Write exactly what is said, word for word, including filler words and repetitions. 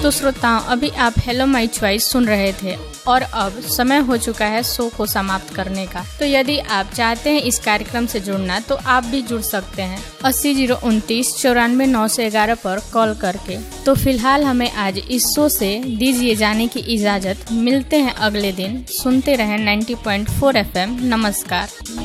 तो श्रोताओं, अभी आप हेलो माय चॉइस सुन रहे थे और अब समय हो चुका है शो को समाप्त करने का। तो यदि आप चाहते हैं इस कार्यक्रम से जुड़ना तो आप भी जुड़ सकते हैं अस्सी जीरो उनतीस चौरानवे नौ सौ ग्यारह पर कॉल करके। तो फिलहाल हमें आज इस शो से दीजिए जाने की इजाजत। मिलते हैं अगले दिन। सुनते रहें नाइंटी पॉइंट फोर एफ एम। नमस्कार।